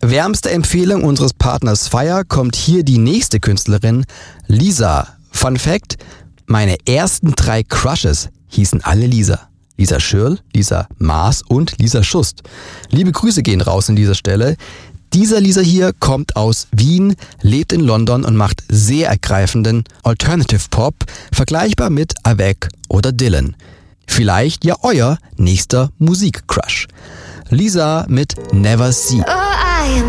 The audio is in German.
wärmste Empfehlung unseres Partners Fire kommt hier die nächste Künstlerin, Lisa. Fun Fact, meine ersten 3 Crushes hießen alle Lisa. Lisa Schürl, Lisa Maas und Lisa Schust. Liebe Grüße gehen raus an dieser Stelle. Dieser Lisa hier kommt aus Wien, lebt in London und macht sehr ergreifenden Alternative Pop, vergleichbar mit Avec oder Dylan. Vielleicht ja euer nächster Musikcrush. Lisa mit Never See.